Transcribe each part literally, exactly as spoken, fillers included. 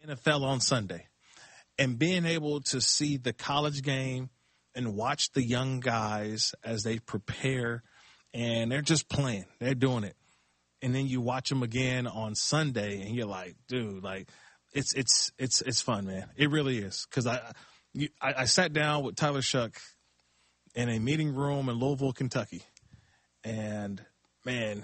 N F L on Sunday and being able to see the college game and watch the young guys as they prepare and they're just playing, they're doing it. And then you watch them again on Sunday and you're like, dude, like it's, it's, it's, it's fun, man. It really is. Cause I, you, I, I sat down with Tyler Shuck in a meeting room in Louisville, Kentucky. And man,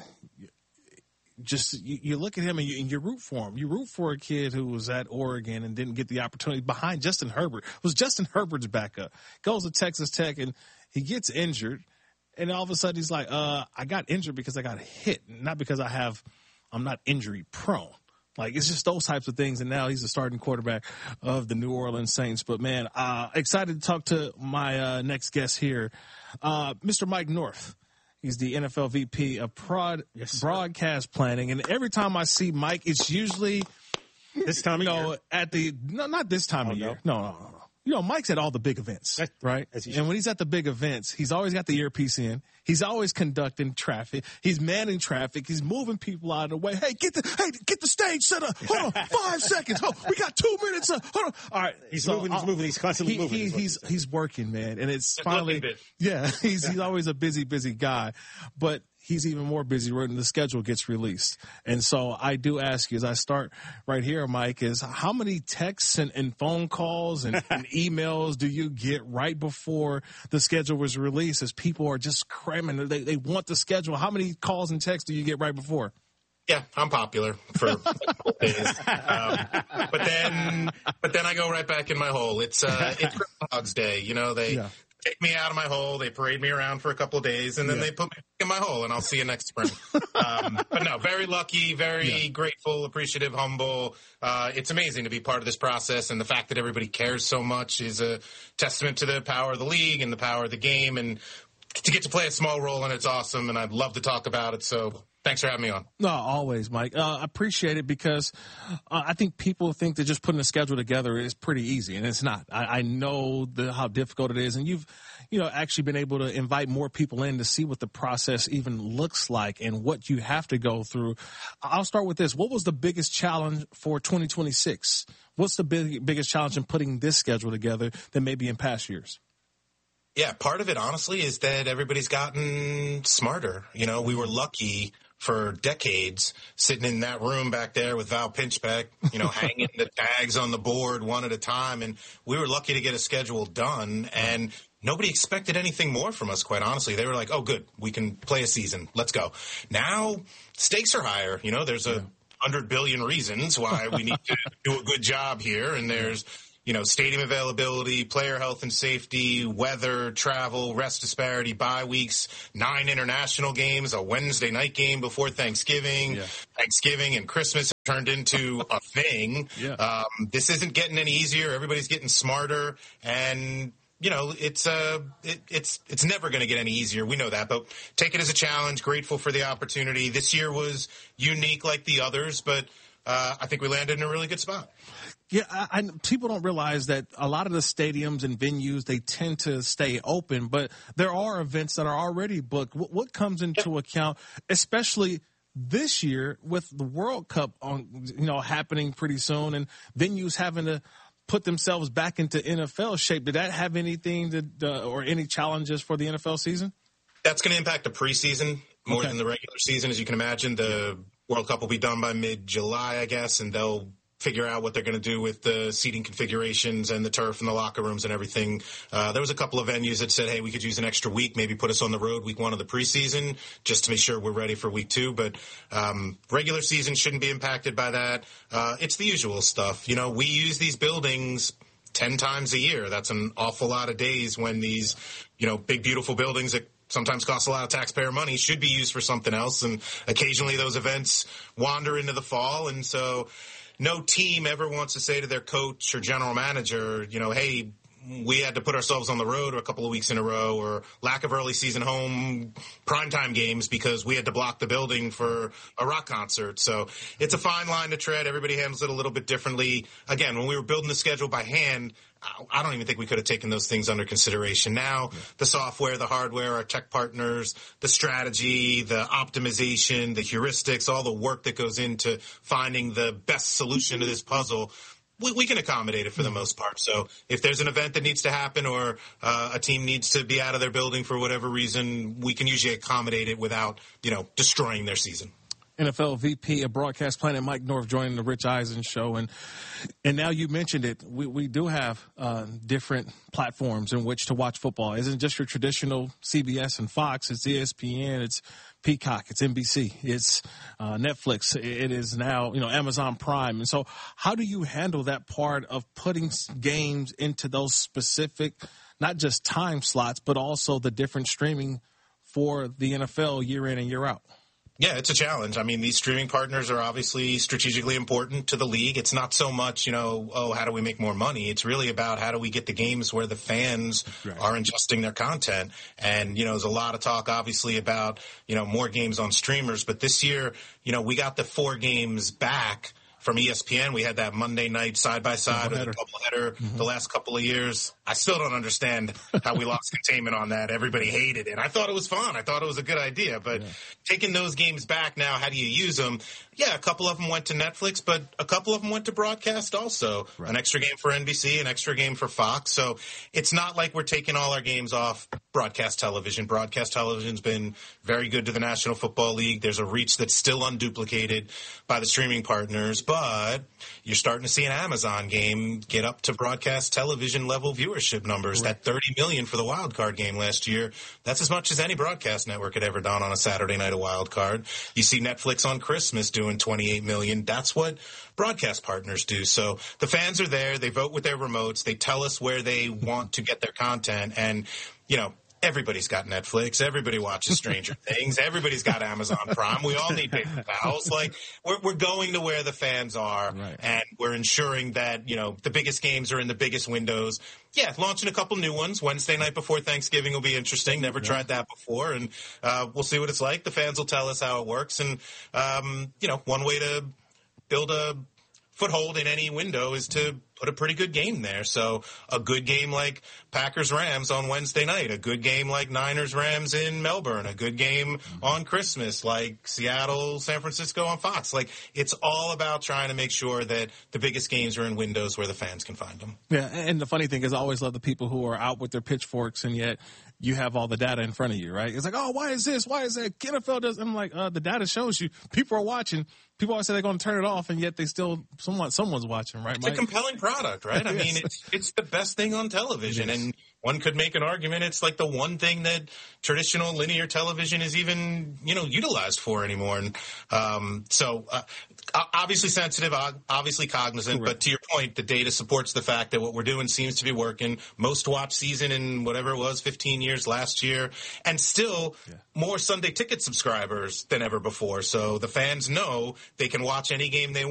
just you, you look at him and you, and you root for him. You root for a kid who was at Oregon and didn't get the opportunity behind Justin Herbert. It was Justin Herbert's backup. Goes to Texas Tech and he gets injured. And all of a sudden he's like, uh, I got injured because I got hit, not because I have, I'm not injury prone. Like, it's just those types of things. And now he's the starting quarterback of the New Orleans Saints. But, man, uh, excited to talk to my uh, next guest here, uh, Mister Mike North. He's the N F L V P of prod, yes, broadcast planning. And every time I see Mike, it's usually this time of you know, year. At the no, not this time oh, of no. year. No, no, no, no. You know, Mike's at all the big events, right? And when he's at the big events, he's always got the earpiece in. He's always conducting traffic. He's manning traffic. He's moving people out of the way. Hey, get the hey, get the stage set up. Hold on, five seconds. Oh, we got two minutes. Uh, hold on. All right, he's so, moving. He's uh, moving. He's constantly he, moving. He, he's he's working, man, and it's finally yeah. He's he's always a busy, busy guy, but he's even more busy when the schedule gets released. And so I do ask you, as I start right here, Mike, is how many texts and, and phone calls and, and emails do you get right before the schedule was released as people are just cramming? They, they want the schedule. How many calls and texts do you get right before? Yeah, I'm popular for days. Um, but then, but then I go right back in my hole. It's, uh, it's Groundhog's Day. You know, they, yeah. take me out of my hole, they parade me around for a couple of days, and then yeah. they put me in my hole, and I'll see you next spring. um, but no, very lucky, very yeah. grateful, appreciative, humble. Uh, it's amazing to be part of this process, and the fact that everybody cares so much is a testament to the power of the league and the power of the game, and to get to play a small role, and it's awesome, and I'd love to talk about it, so thanks for having me on. No, always, Mike. Uh, I appreciate it because uh, I think people think that just putting a schedule together is pretty easy, and it's not. I, I know the, how difficult it is, and you've, you know, actually been able to invite more people in to see what the process even looks like and what you have to go through. I'll start with this. What was the biggest challenge for twenty twenty-six? What's the big, biggest challenge in putting this schedule together than maybe in past years? Yeah, part of it, honestly, is that everybody's gotten smarter. You know, we were lucky for decades sitting in that room back there with Val Pinchbeck, you know, hanging the tags on the board one at a time. And we were lucky to get a schedule done. And nobody expected anything more from us, quite honestly. They were like, oh, good, we can play a season. Let's go. Now, stakes are higher. You know, there's a yeah. hundred billion reasons why we need to do a good job here. And there's, you know, stadium availability, player health and safety, weather, travel, rest disparity, bye weeks, nine international games, a Wednesday night game before Thanksgiving, yeah. Thanksgiving and Christmas turned into a thing. Yeah. Um, this isn't getting any easier. Everybody's getting smarter, and you know, it's uh, it, it's it's never going to get any easier. We know that, but take it as a challenge. Grateful for the opportunity. This year was unique like the others, but uh, I think we landed in a really good spot. Yeah, I, I, people don't realize that a lot of the stadiums and venues, they tend to stay open, but there are events that are already booked. What, what comes into yep. account, especially this year with the World Cup on, you know, happening pretty soon and venues having to put themselves back into N F L shape? Did that have anything to, uh, or any challenges for the N F L season? That's going to impact the preseason more okay. than the regular season. As you can imagine, the World Cup will be done by mid-July, I guess, and they'll figure out what they're going to do with the seating configurations and the turf and the locker rooms and everything. Uh, there was a couple of venues that said, hey, we could use an extra week, maybe put us on the road week one of the preseason just to make sure we're ready for week two. But um, regular season shouldn't be impacted by that. Uh, it's the usual stuff. You know, we use these buildings ten times a year. That's an awful lot of days when these, you know, big, beautiful buildings that sometimes cost a lot of taxpayer money should be used for something else. And occasionally those events wander into the fall. And so no team ever wants to say to their coach or general manager, you know, hey, we had to put ourselves on the road a couple of weeks in a row, or lack of early season home primetime games because we had to block the building for a rock concert. So it's a fine line to tread. Everybody handles it a little bit differently. Again, when we were building the schedule by hand, I don't even think we could have taken those things under consideration. Now, yeah. the software, the hardware, our tech partners, the strategy, the optimization, the heuristics, all the work that goes into finding the best solution to this puzzle, we, we can accommodate it for the most part. So if there's an event that needs to happen or uh, a team needs to be out of their building for whatever reason, we can usually accommodate it without, you know, destroying their season. N F L V P of Broadcast Planet, Mike North, joining the Rich Eisen Show. And and now you mentioned it, we, we do have uh, different platforms in which to watch football. It isn't just your traditional C B S and Fox. It's E S P N, it's Peacock, it's N B C, it's uh, Netflix, it is now, you know, Amazon Prime. And so how do you handle that part of putting games into those specific, not just time slots, but also the different streaming for the N F L year in and year out? Yeah, it's a challenge. I mean, these streaming partners are obviously strategically important to the league. It's not so much, you know, oh, how do we make more money? It's really about how do we get the games where the fans right. are ingesting their content. And, you know, there's a lot of talk, obviously, about, you know, more games on streamers. But this year, you know, we got the four games back from E S P N. We had that Monday night side-by-side or the doubleheader mm-hmm. the last couple of years. I still don't understand how we lost containment on that. Everybody hated it. I thought it was fun. I thought it was a good idea. But yeah. taking those games back now, how do you use them? Yeah, a couple of them went to Netflix, but a couple of them went to broadcast also. Right. An extra game for N B C, an extra game for Fox. So it's not like we're taking all our games off broadcast television. Broadcast television's been very good to the National Football League. There's a reach that's still unduplicated by the streaming partners. But you're starting to see an Amazon game get up to broadcast television level viewership numbers. Right. That thirty million for the wild card game last year, that's as much as any broadcast network had ever done on a Saturday night of wild card. You see Netflix on Christmas doing twenty-eight million. That's what broadcast partners do. So the fans are there. They vote with their remotes. They tell us where they want to get their content. And, you know, everybody's got Netflix. Everybody watches Stranger Things. Everybody's got Amazon Prime. We all need paper towels. Like, we're, we're going to where the fans are, right. and we're ensuring that, you know, the biggest games are in the biggest windows. Yeah, launching a couple new ones. Wednesday night before Thanksgiving will be interesting. Never yeah. tried that before, and uh, we'll see what it's like. The fans will tell us how it works. And, um, you know, one way to build a foothold in any window is to put a pretty good game there. So a good game like Packers-Rams on Wednesday night, a good game like Niners-Rams in Melbourne, a good game on Christmas like Seattle-San Francisco on Fox. Like, it's all about trying to make sure that the biggest games are in windows where the fans can find them. Yeah, and the funny thing is I always love the people who are out with their pitchforks and yet you have all the data in front of you, right? It's like, oh, why is this? Why is that? N F L does. I'm like, uh, the data shows you. People are watching. People always say they're going to turn it off, and yet they still, someone, someone's watching, right, It's Mike? a compelling product, right? I mean, it's it's the best thing on television, and one could make an argument it's like the one thing that traditional linear television is even, you know, utilized for anymore. And um, so uh, obviously sensitive, obviously cognizant, Correct. But to your point, the data supports the fact that what we're doing seems to be working. Most watched season in whatever it was, fifteen years last year, and still yeah. more Sunday ticket subscribers than ever before. So the fans know they can watch any game they want.